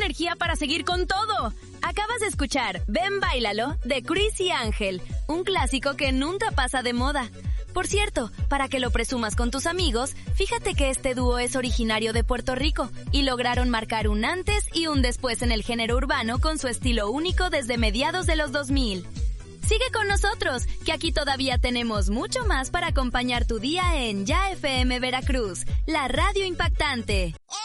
energía para seguir con todo. Acabas de escuchar Ven Báilalo de Chris y Ángel, un clásico que nunca pasa de moda. Por cierto, para que lo presumas con tus amigos, fíjate que este dúo es originario de Puerto Rico y lograron marcar un antes y un después en el género urbano con su estilo único desde mediados de los 2000. Sigue con nosotros, que aquí todavía tenemos mucho más para acompañar tu día en Ya FM Veracruz, la radio impactante.